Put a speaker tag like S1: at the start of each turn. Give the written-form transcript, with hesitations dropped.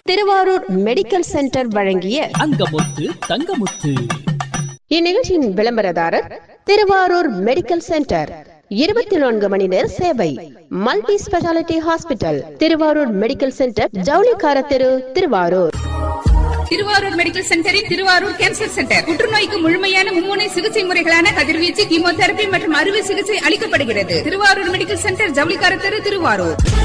S1: Thiruvarur medical centre வழங்கிய
S2: அங்கமுத்து தங்கமுத்து.
S1: இந்நிகழ்ச்சியின் விளம்பரதாரர் திருவாரூர் மெடிக்கல் சென்டர். 24 மணி நேர சேவை. Multi speciality hospital. Thiruvarur medical centre, ஜவுளிக்கார தெரு, திருவாரூர்.
S3: திருவாரூர் மெடிக்கல் சென்டரில் திருவாரூர் கேன்சர் சென்டர். புற்றுநோய்க்கு முழுமையான மும்முனை சிகிச்சை முறைகளான கதிர்வீச்சு, கீமோதெரபி மற்றும் அறுவை சிகிச்சை அளிக்கப்படுகிறது. திருவாரூர் மெடிக்கல் சென்டர், ஜவுளிக்கார தெரு, திருவாரூர்.